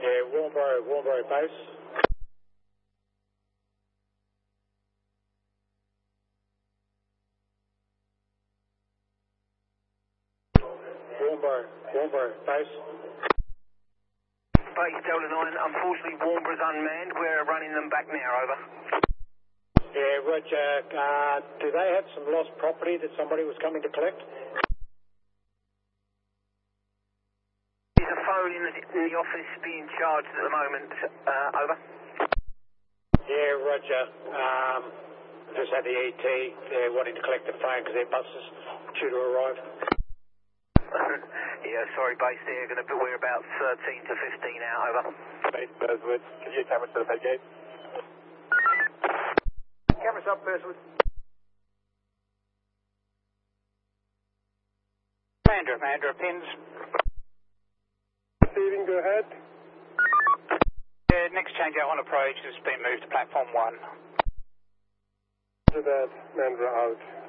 Warnbro base. Warnbro base. Base Delta 9, unfortunately Warnbro's unmanned. We're running them back now, over. Yeah, Roger. Do they have some lost property that somebody was coming to collect? There's a phone in the office being charged at the moment, over. Yeah, Roger. Just had the ET. They're wanting to collect the phone because their bus is due to arrive. Yeah, sorry, base there. We're about 13 to 15 out, over. Base Burswood. Can you camera to the bed gate? Cameras up, Burswood. Commander, pins. Receiving, go ahead. Next changeout on approach has been moved to platform 1. To that, Mandra out.